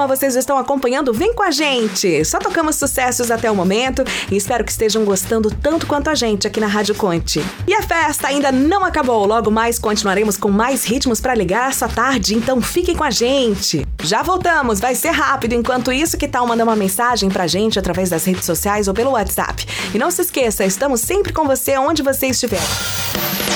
programa vocês estão acompanhando, vem com a gente! Só tocamos sucessos até o momento e espero que estejam gostando tanto quanto a gente aqui na Rádio Conte. E a festa ainda não acabou, logo mais continuaremos com mais ritmos para ligar essa tarde, então fiquem com a gente! Já voltamos, vai ser rápido, enquanto isso que tal mandar uma mensagem pra gente através das redes sociais ou pelo WhatsApp. E não se esqueça, estamos sempre com você onde você estiver.